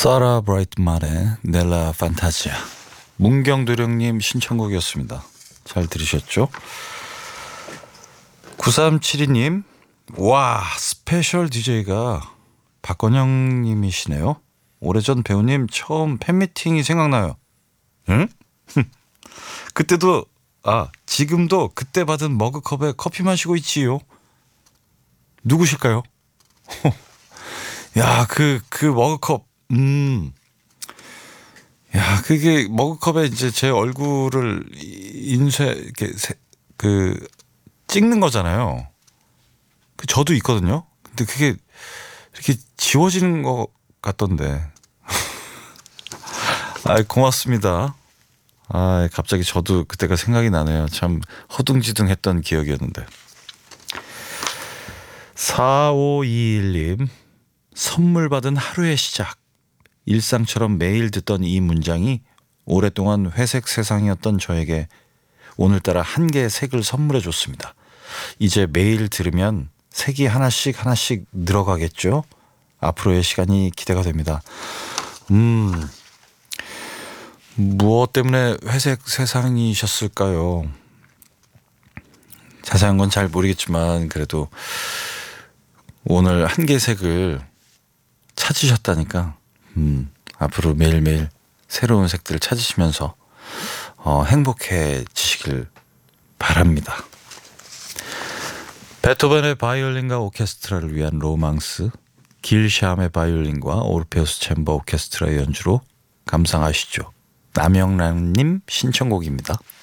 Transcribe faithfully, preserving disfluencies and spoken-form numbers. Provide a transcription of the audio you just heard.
사라 브라이트만의 넬라 판타지아, 문경도령님 신청곡이었습니다. 잘 들으셨죠? 구삼칠이님, 와, 스페셜 디제이가 박건영님이시네요. 오래전 배우님 처음 팬미팅이 생각나요. 응? 그때도 아 지금도 그때 받은 머그컵에 커피 마시고 있지요. 누구실까요? 야, 그, 그 머그컵, 음, 야, 그게 머그컵에 이제 제 얼굴을 인쇄, 이렇게, 세, 그, 찍는 거잖아요. 그 저도 있거든요. 근데 그게 이렇게 지워지는 것 같던데. 아, 고맙습니다. 아, 갑자기 저도 그때가 생각이 나네요. 참 허둥지둥했던 기억이었는데. 사오이일님, 선물 받은 하루의 시작. 일상처럼 매일 듣던 이 문장이 오랫동안 회색 세상이었던 저에게 오늘따라 한 개의 색을 선물해 줬습니다. 이제 매일 들으면 색이 하나씩 하나씩 늘어가겠죠? 앞으로의 시간이 기대가 됩니다. 음, 무엇 때문에 회색 세상이셨을까요? 자세한 건 잘 모르겠지만 그래도 오늘 한 개의 색을 찾으셨다니까 음, 앞으로 매일매일 새로운 색들을 찾으시면서 어, 행복해지시길 바랍니다. 베토벤의 바이올린과 오케스트라를 위한 로망스, 길샴의 바이올린과 오르페우스 챔버 오케스트라의 연주로 감상하시죠. 남영란님 신청곡입니다.